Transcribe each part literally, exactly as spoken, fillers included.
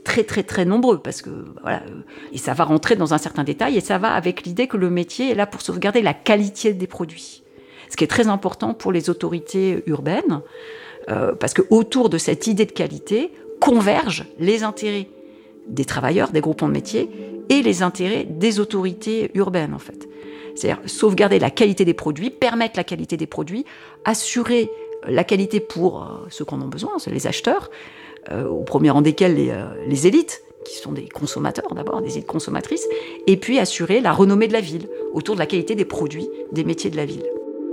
très très très nombreux, parce que voilà, et ça va rentrer dans un certain détail, et ça va avec l'idée que le métier est là pour sauvegarder la qualité des produits. Ce qui est très important pour les autorités urbaines, euh, parce que autour de cette idée de qualité convergent les intérêts des travailleurs, des groupements de métiers, et les intérêts des autorités urbaines, en fait. C'est-à-dire sauvegarder la qualité des produits, permettre la qualité des produits, assurer la qualité pour euh, ceux qui en ont besoin, c'est les acheteurs, euh, au premier rang desquels les, euh, les élites, qui sont des consommateurs d'abord, des élites consommatrices, et puis assurer la renommée de la ville, autour de la qualité des produits, des métiers de la ville.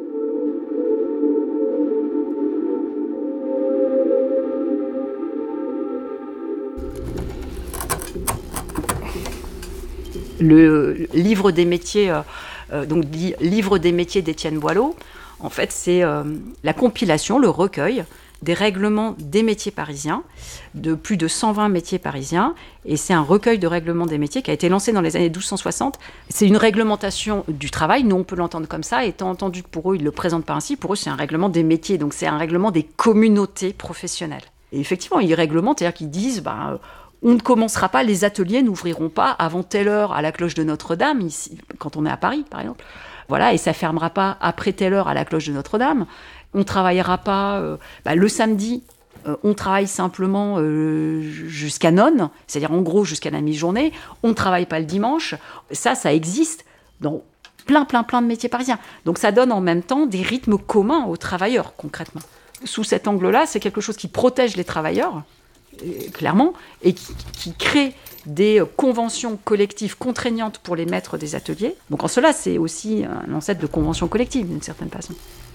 Le livre des métiers, euh, euh, donc li- livre des métiers d'Étienne Boileau, en fait, c'est euh, la compilation, le recueil des règlements des métiers parisiens, de plus de cent vingt métiers parisiens, et c'est un recueil de règlements des métiers qui a été lancé dans les années douze cent soixante. C'est une réglementation du travail, nous on peut l'entendre comme ça, étant entendu que pour eux, ils le présentent pas ainsi, pour eux c'est un règlement des métiers, donc c'est un règlement des communautés professionnelles. Et effectivement, ils réglementent, c'est-à-dire qu'ils disent, ben, on ne commencera pas, les ateliers n'ouvriront pas avant telle heure à la cloche de Notre-Dame, ici, quand on est à Paris par exemple. Voilà, et ça ne fermera pas après telle heure à la cloche de Notre-Dame. On ne travaillera pas euh, bah, le samedi, euh, on travaille simplement euh, jusqu'à none, c'est-à-dire en gros jusqu'à la mi-journée. On ne travaille pas le dimanche. Ça, ça existe dans plein, plein, plein de métiers parisiens. Donc ça donne en même temps des rythmes communs aux travailleurs, concrètement. Sous cet angle-là, c'est quelque chose qui protège les travailleurs, euh, clairement, et qui, qui crée des conventions collectives contraignantes pour les maîtres des ateliers. Donc en cela, c'est aussi un ancêtre de conventions collectives, d'une certaine façon.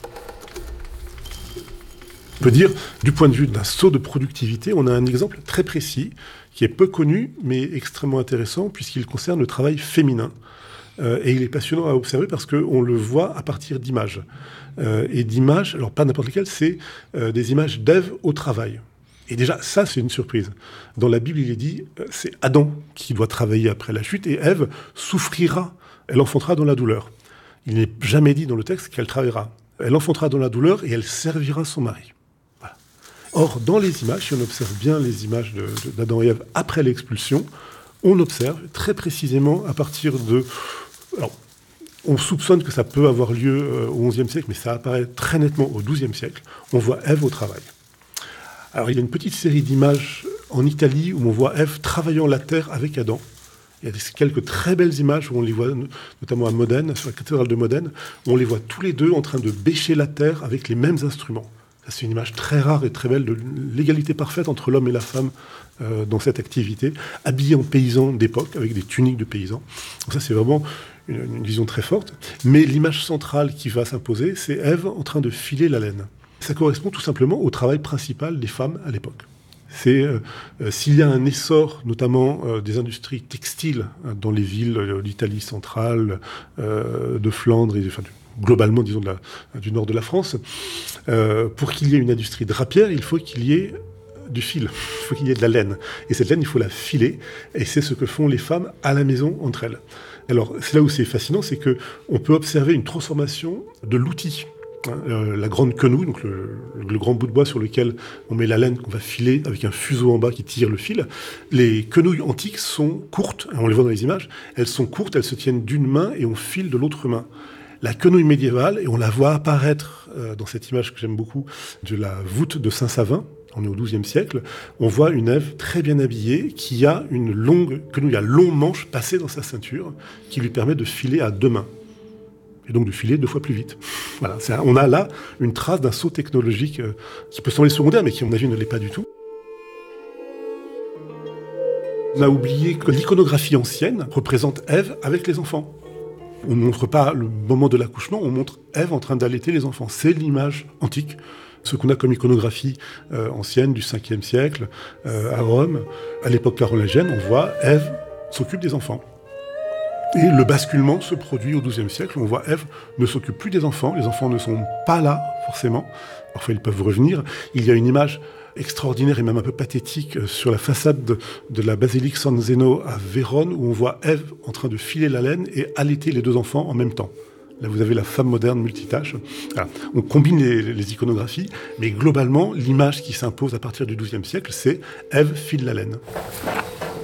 On peut dire, du point de vue d'un saut de productivité, on a un exemple très précis, qui est peu connu, mais extrêmement intéressant, puisqu'il concerne le travail féminin. Euh, et il est passionnant à observer parce qu'on le voit à partir d'images. Euh, et d'images, alors pas n'importe lesquelles, c'est euh, des images d'Ève au travail. Et déjà, ça, c'est une surprise. Dans la Bible, il est dit, euh, c'est Adam qui doit travailler après la chute, et Ève souffrira, elle enfantera dans la douleur. Il n'est jamais dit dans le texte qu'elle travaillera. Elle enfantera dans la douleur et elle servira son mari. Voilà. Or, dans les images, si on observe bien les images de, de, d'Adam et Ève après l'expulsion, on observe très précisément à partir de... Alors, on soupçonne que ça peut avoir lieu euh, au onzième siècle, mais ça apparaît très nettement au douzième siècle. On voit Ève au travail. Alors, il y a une petite série d'images en Italie où on voit Ève travaillant la terre avec Adam. Il y a quelques très belles images où on les voit, notamment à Modène, sur la cathédrale de Modène, où on les voit tous les deux en train de bêcher la terre avec les mêmes instruments. Ça, c'est une image très rare et très belle de l'égalité parfaite entre l'homme et la femme euh, dans cette activité, habillés en paysans d'époque, avec des tuniques de paysans. Donc ça, c'est vraiment une, une vision très forte. Mais l'image centrale qui va s'imposer, c'est Ève en train de filer la laine. Ça correspond tout simplement au travail principal des femmes à l'époque. C'est euh, euh, s'il y a un essor, notamment euh, des industries textiles hein, dans les villes euh, d'Italie centrale, euh, de Flandre, et enfin, globalement, disons, de la, du nord de la France, euh, pour qu'il y ait une industrie drapière, il faut qu'il y ait du fil, il faut qu'il y ait de la laine. Et cette laine, il faut la filer, et c'est ce que font les femmes à la maison entre elles. Alors, c'est là où c'est fascinant, c'est qu'on peut observer une transformation de l'outil. Euh, la grande quenouille, donc le, le grand bout de bois sur lequel on met la laine qu'on va filer avec un fuseau en bas qui tire le fil. Les quenouilles antiques sont courtes, on les voit dans les images, elles sont courtes, elles se tiennent d'une main et on file de l'autre main. La quenouille médiévale, et on la voit apparaître euh, dans cette image que j'aime beaucoup, de la voûte de Saint-Savin, on est au douzième siècle, on voit une Ève très bien habillée qui a une longue quenouille à long manche passée dans sa ceinture qui lui permet de filer à deux mains. Et donc de filer deux fois plus vite. Voilà, c'est, on a là une trace d'un saut technologique euh, qui peut sembler secondaire, mais qui, à mon avis, ne l'est pas du tout. On a oublié que l'iconographie ancienne représente Ève avec les enfants. On ne montre pas le moment de l'accouchement, on montre Ève en train d'allaiter les enfants. C'est l'image antique, ce qu'on a comme iconographie euh, ancienne du cinquième siècle, euh, à Rome. À l'époque carolingienne, on voit Ève s'occupe des enfants. Et le basculement se produit au douzième siècle. On voit Ève ne s'occupe plus des enfants. Les enfants ne sont pas là, forcément. Parfois, ils peuvent revenir. Il y a une image extraordinaire et même un peu pathétique sur la façade de, de la basilique San Zeno à Vérone, où on voit Ève en train de filer la laine et allaiter les deux enfants en même temps. Là, vous avez la femme moderne multitâche. Voilà. On combine les, les iconographies, mais globalement, l'image qui s'impose à partir du douzième siècle, c'est Ève file la laine.